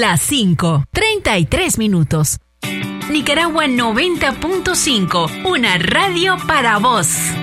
Las 5:33 minutos. Nicaragua 90.5, una radio para vos.